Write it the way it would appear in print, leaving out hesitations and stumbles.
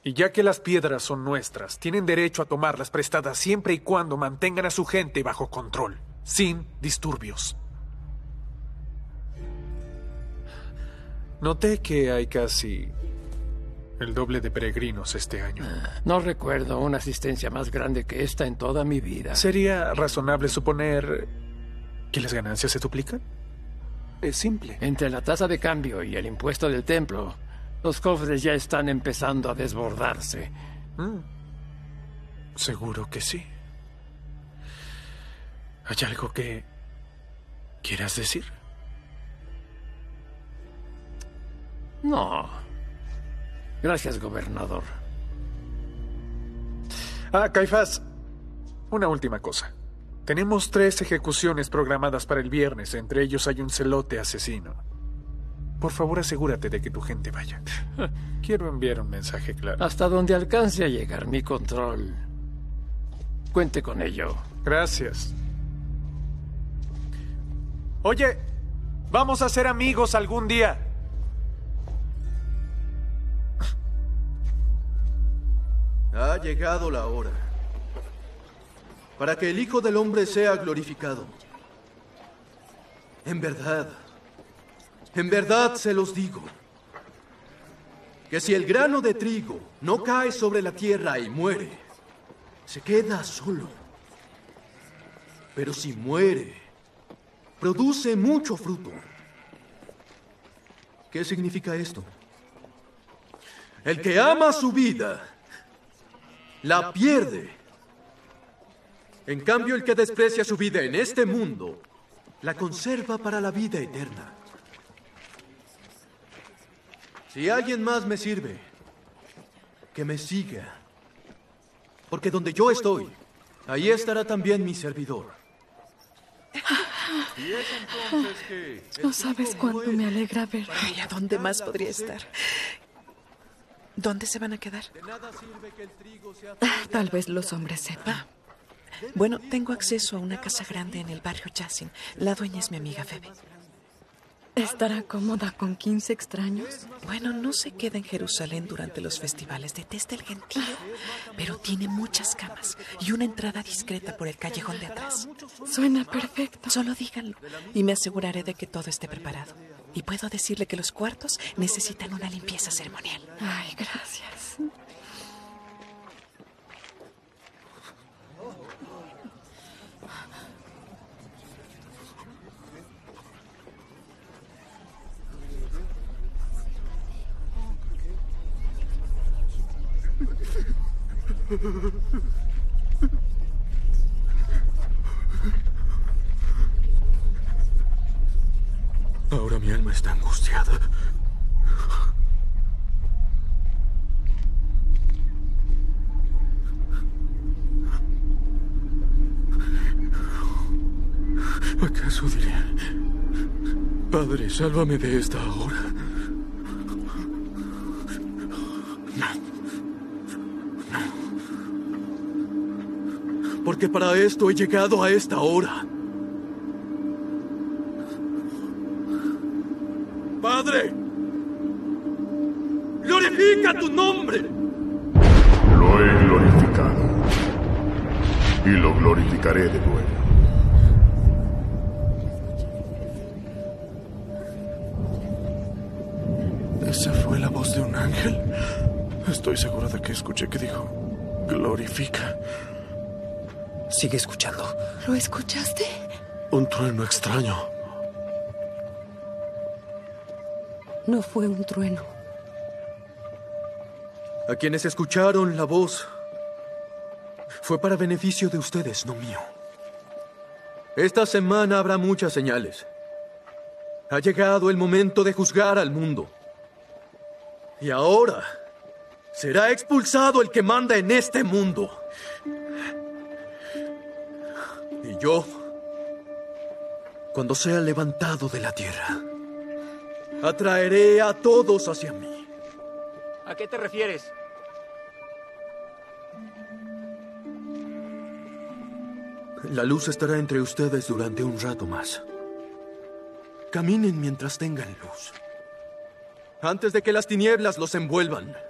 Y ya que las piedras son nuestras, tienen derecho a tomarlas prestadas siempre y cuando mantengan a su gente bajo control, sin disturbios. Noté que hay casi el doble de peregrinos este año. No recuerdo una asistencia más grande que esta en toda mi vida. ¿Sería razonable suponer que las ganancias se duplican? Es simple. Entre la tasa de cambio y el impuesto del templo, los cofres ya están empezando a desbordarse. Seguro que sí. ¿Hay algo que quieras decir? No. Gracias, gobernador. Caifás, una última cosa. Tenemos 3 ejecuciones programadas para el viernes. Entre ellos hay un celote asesino. Por favor, asegúrate de que tu gente vaya. Quiero enviar un mensaje claro. Hasta donde alcance a llegar mi control. Cuente con ello. Gracias. Oye, vamos a ser amigos algún día. Ha llegado la hora para que el Hijo del Hombre sea glorificado. En verdad se los digo, que si el grano de trigo no cae sobre la tierra y muere, se queda solo. Pero si muere, produce mucho fruto. ¿Qué significa esto? El que ama su vida la pierde. En cambio, el que desprecia su vida en este mundo, la conserva para la vida eterna. Si alguien más me sirve, que me siga. Porque donde yo estoy, ahí estará también mi servidor. Y es entonces que... No sabes cuánto me alegra ver. Ay, ¿a dónde más podría estar? ¿Dónde se van a quedar? Tal vez los hombres sepan. Bueno, tengo acceso a una casa grande en el barrio Yassin. La dueña es mi amiga Febe. ¿Estará cómoda con 15 extraños? Bueno, no se queda en Jerusalén durante los festivales. Detesta el gentío, pero tiene muchas camas y una entrada discreta por el callejón de atrás. Suena perfecto. Solo díganlo y me aseguraré de que todo esté preparado. Y puedo decirle que los cuartos necesitan una limpieza ceremonial. Ay, gracias. Ahora mi alma está angustiada. ¿Acaso diré: Padre, sálvame de esta hora? No. Porque para esto he llegado a esta hora. Padre, glorifica tu nombre. Lo he glorificado y lo glorificaré de nuevo. ¿Esa fue la voz de un ángel? Estoy seguro de que escuché que dijo: glorifica. Sigue escuchando. ¿Lo escuchaste? Un trueno extraño. No fue un trueno. A quienes escucharon la voz, fue para beneficio de ustedes, no mío. Esta semana habrá muchas señales. Ha llegado el momento de juzgar al mundo. Y ahora será expulsado el que manda en este mundo. Y yo, cuando sea levantado de la tierra, atraeré a todos hacia mí. ¿A qué te refieres? La luz estará entre ustedes durante un rato más. Caminen mientras tengan luz, antes de que las tinieblas los envuelvan.